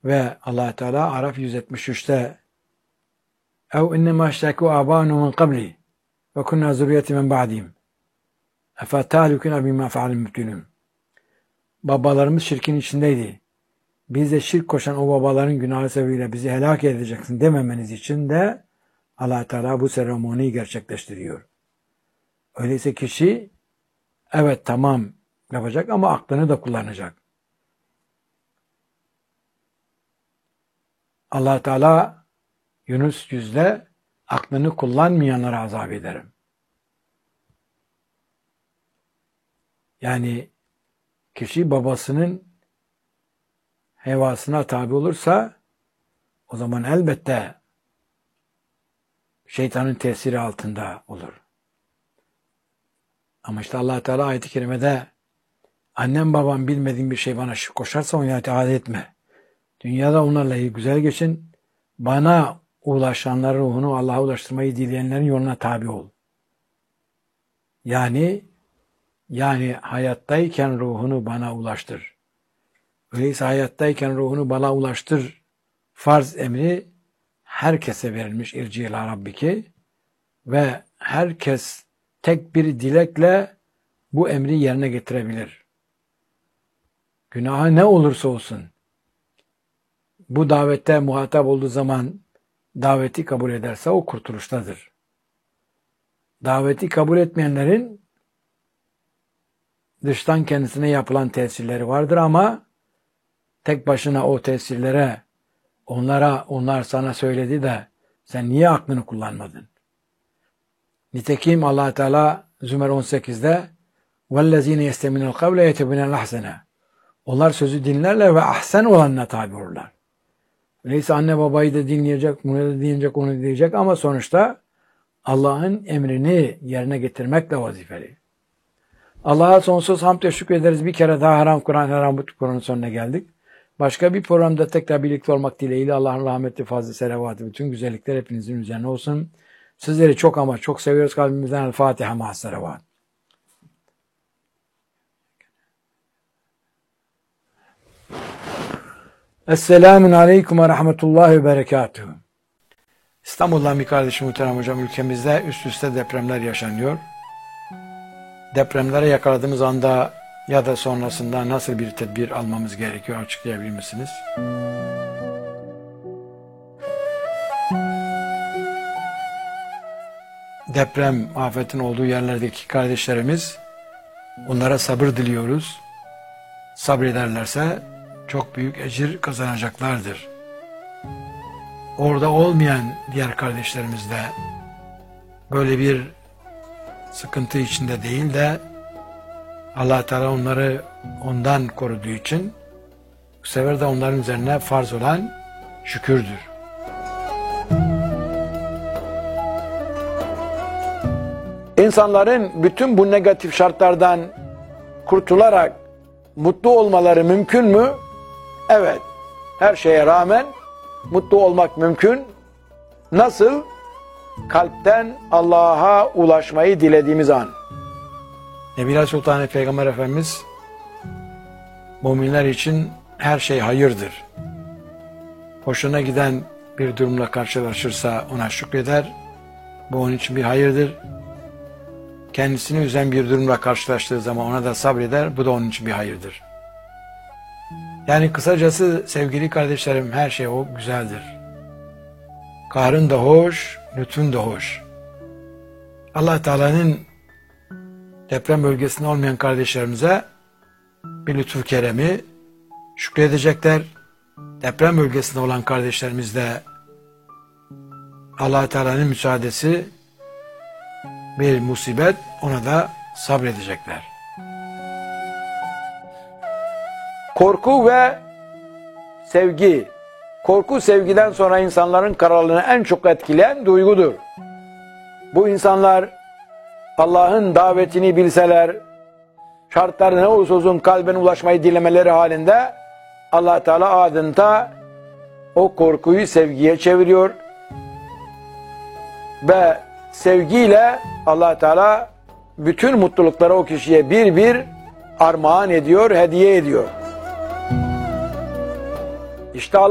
Ve Allah Teala Araf 173'te ev innema iştekû âbânu min qabli ve kunnâ zürriyeti men ba'dihim efetâlüküne bimâ fealil mübtilûn. Babalarımız şirkin içindeydi. Biz de şirk koşan o babaların günahı sebebiyle bizi helak edeceksin dememeniz için de Allah Teala bu seremoniyi gerçekleştiriyor. Öyleyse kişi evet tamam yapacak ama aklını da kullanacak. Allah Teala Yunus 100'de aklını kullanmayanlara azap ederim. Yani kişi babasının hevasına tabi olursa o zaman elbette şeytanın tesiri altında olur. Ama işte Allah Teala ayet-i kerimede annem babam bilmediğin bir şey bana koşarsa ona itaat etme. Dünyada onlarla iyi güzel geçin. Bana ulaşanların ruhunu Allah'a ulaştırmayı dileyenlerin yoluna tabi ol. Yani hayattayken ruhunu bana ulaştır. Öyleyse hayattayken ruhunu bana ulaştır farz emri herkese verilmiş irci ila rabbiki ve herkes tek bir dilekle bu emri yerine getirebilir. Günahı ne olursa olsun bu davette muhatap olduğu zaman daveti kabul ederse o kurtuluştadır. Daveti kabul etmeyenlerin dıştan kendisine yapılan tesirleri vardır ama tek başına o tesirlere onlar sana söyledi de sen niye aklını kullanmadın? Nitekim Allah Teala Zümer 18'de وَالَّذ۪ينَ يَسْتَمِنَ الْقَوْلَ يَتَبِنَ الْاَحْسَنَ Onlar sözü dinlerler ve ahsen olanına tabi olurlar. Öyleyse anne babayı da dinleyecek, bunu da dinleyecek, onu da dinleyecek ama sonuçta Allah'ın emrini yerine getirmekle vazifeli. Allah'a sonsuz hamd ve şükrederiz. Bir kere daha Haram Kur'an'ın sonuna geldik. Başka bir programda tekrar birlikte olmak dileğiyle Allah'ın rahmeti, fazlı selavatı, bütün güzellikler hepinizin üzerine olsun. Sizleri çok ama çok seviyoruz kalbimizden. El Fatiha ma'as selavat. Esselamun aleyküm ve rahmetullahi ve berekatuhu. İstanbul'dan bir kardeşim muhterem hocam, ülkemizde üst üste depremler yaşanıyor. Depremlere yakaladığımız anda ya da sonrasında nasıl bir tedbir almamız gerekiyor açıklayabilir misiniz? Deprem afetin olduğu yerlerdeki kardeşlerimiz, onlara sabır diliyoruz. Sabrederlerse çok büyük ecir kazanacaklardır. Orada olmayan diğer kardeşlerimiz de böyle bir sıkıntı içinde değil de Allah Teala onları ondan koruduğu için bu sefer de onların üzerine farz olan şükürdür. İnsanların bütün bu negatif şartlardan kurtularak mutlu olmaları mümkün mü? Evet. Her şeye rağmen mutlu olmak mümkün. Nasıl? Kalpten Allah'a ulaşmayı dilediğimiz an. Nebiler Sultanı Peygamber Efendimiz müminler için her şey hayırdır. Hoşuna giden bir durumla karşılaşırsa ona şükreder. Bu onun için bir hayırdır. Kendisini üzen bir durumla karşılaştığı zaman ona da sabreder. Bu da onun için bir hayırdır. Yani kısacası sevgili kardeşlerim her şey o güzeldir. Kahrın da hoş, lütfun da hoş. Allah Teala'nın deprem bölgesinde olmayan kardeşlerimize bir lütfu keremi şükredecekler. Deprem bölgesinde olan kardeşlerimiz de Allah Teala'nın müsaadesi bir musibet, ona da sabredecekler. Korku ve sevgi. Korku sevgiden sonra insanların kararlılığını en çok etkileyen duygudur. Bu insanlar Allah'ın davetini bilseler, şartları ne olursa olsun kalbine ulaşmayı dilemeleri halinde Allah Teala adeta o korkuyu sevgiye çeviriyor ve sevgiyle Allah Teala bütün mutlulukları o kişiye bir bir armağan ediyor, hediye ediyor. İşte